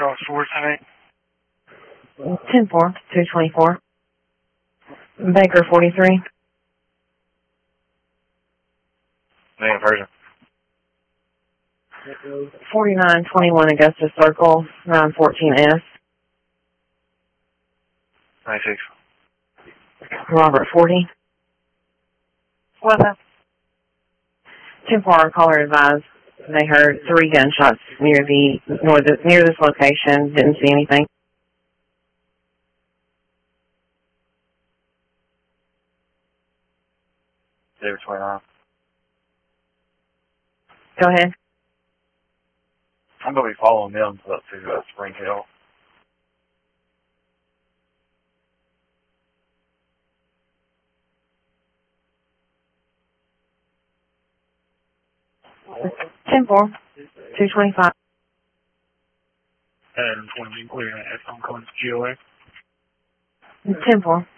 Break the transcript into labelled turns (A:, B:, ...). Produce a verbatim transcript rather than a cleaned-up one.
A: Charles Ford tonight.
B: ten four, two twenty-four. Baker forty-three.
A: Name person.
B: forty-nine twenty-one Augusta Circle, nine fourteen S.
A: ninety-six.
B: Robert forty.
A: What's that?
B: ten four, caller advised they heard three gunshots near the near, the, near this location. Didn't see anything.
A: David twenty-nine.
B: Go ahead.
A: I'm going to be following them up to uh, Spring Hill.
B: ten four, two twenty-five.
A: And twenty clear at I'm calling G O A.
B: ten four.